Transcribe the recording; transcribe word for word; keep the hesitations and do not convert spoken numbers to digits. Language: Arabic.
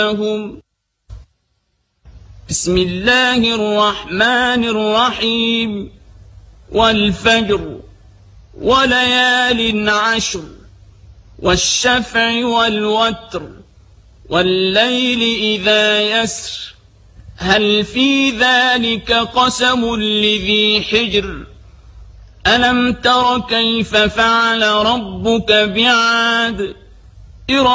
بسم الله الرحمن الرحيم والفجر وليال عشر والشفع والوتر والليل إذا يسر هل في ذلك قسم لذي حجر ألم تر كيف فعل ربك بعاد